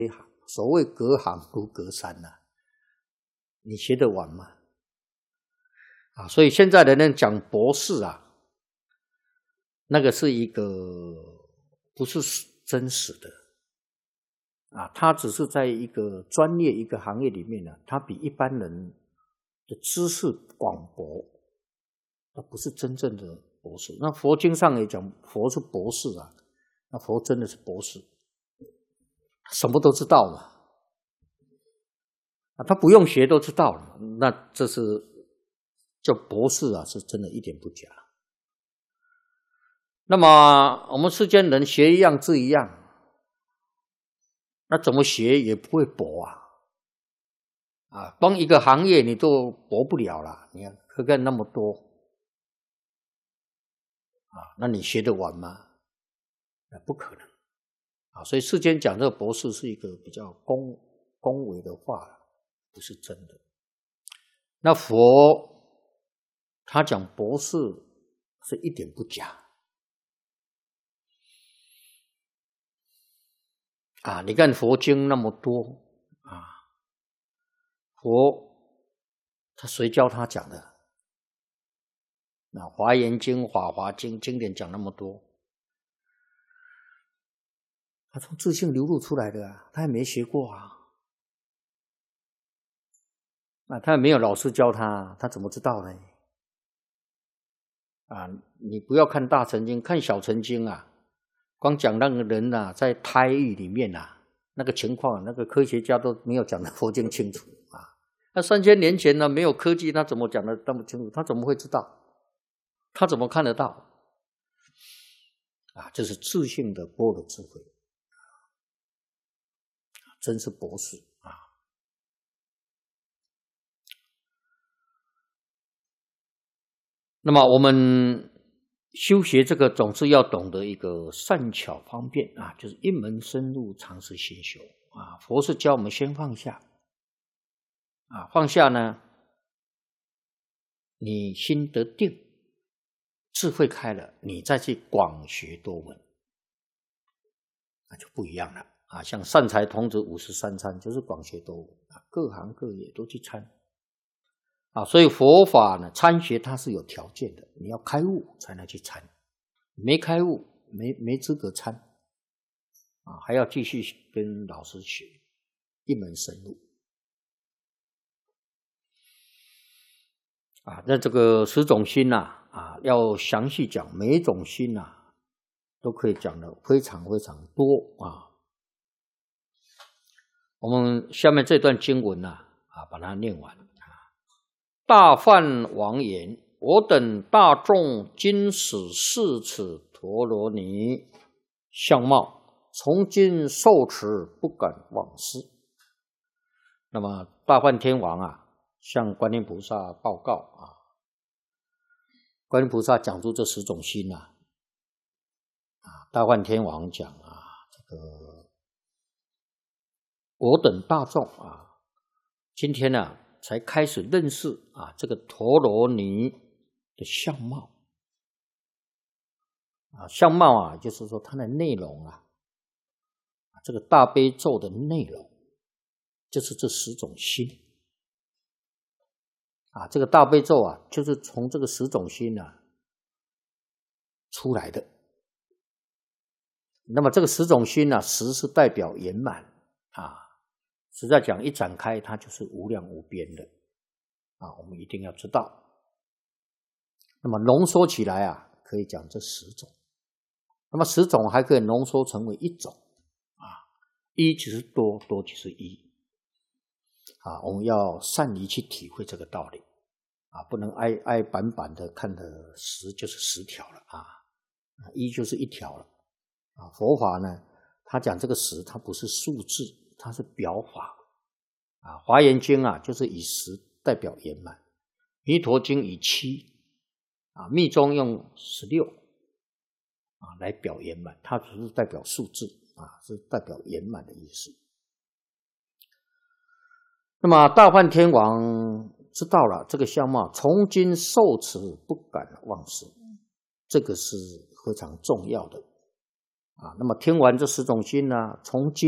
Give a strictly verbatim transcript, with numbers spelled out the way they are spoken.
所谓隔行如隔山呐、啊，你学得完吗？啊，所以现在的人讲博士啊，那个是一个不是真实的啊，他只是在一个专业一个行业里面呢、啊，他比一般人的知识广博，那不是真正的博士。那佛经上也讲，佛是博士啊，那佛真的是博士，什么都知道嘛。啊，他不用学都知道了，那这是叫博士啊，是真的一点不假。那么我们世间人学一样治一样，那怎么学也不会博啊。啊，光一个行业你都博不了了，你看课干那么多啊，那你学得完吗？那不可能啊。所以世间讲这个博士是一个比较恭恭维的话，不是真的。那佛他讲博士是一点不假啊。你看佛经那么多啊，佛他谁教他讲的？那《华严经》《法华经》经典讲那么多，他从自性流露出来的啊，他也没学过啊。那他也没有老师教他，他怎么知道呢？啊，你不要看大乘经，看小乘经啊，光讲那个人啊，在胎狱里面啊，那个情况，那个科学家都没有讲的佛经清楚啊。那三千年前呢，没有科技，他怎么讲的那么清楚？他怎么会知道？他怎么看得到？啊，这是自性的般若智慧，真是博士啊！那么我们修学这个总是要懂得一个善巧方便啊，就是一门深入，常时心修啊。佛是教我们先放下啊，放下呢，你心得定，智慧开了，你再去广学多闻，那就不一样了啊。像善财童子五十三参，就是广学多闻啊，各行各业都去参。啊，所以佛法呢，参学它是有条件的，你要开悟才能去参，没开悟没没资格参，啊，还要继续跟老师学，一门深入。啊，那这个十种心呐、啊，啊，要详细讲，每一种心呐、啊，都可以讲的非常非常多啊。我们下面这段经文呐、啊，啊，把它念完。大梵王言：我等大众今使是此陀罗尼相貌，从今受持，不敢忘失。那么大梵天王啊，向观音菩萨报告啊，观音菩萨讲出这十种心啊，啊，大梵天王讲啊，这个我等大众啊，今天呢、啊。才开始认识啊这个陀罗尼的相貌啊，相貌啊，就是说它的内容啊，这个大悲咒的内容就是这十种心啊，这个大悲咒啊，就是从这个十种心啊出来的。那么这个十种心呢、啊，十是代表圆满啊。实在讲，一展开，它就是无量无边的啊！我们一定要知道。那么浓缩起来啊，可以讲这十种。那么十种还可以浓缩成为一种啊，一就是多，多就是一啊。我们要善于去体会这个道理啊，不能挨挨板板的看的十就是十条了啊，一就是一条了啊。佛法呢，他讲这个十，它不是数字。它是表法啊，《华严经》啊，就是以十代表圆满，《弥陀经》以七啊，密宗用十六啊来表圆满，它只是代表数字啊，是代表圆满的意思。那么大梵天王知道了这个相貌，从今受持，不敢忘失，这个是非常重要的啊。那么听完这十种心呢，从今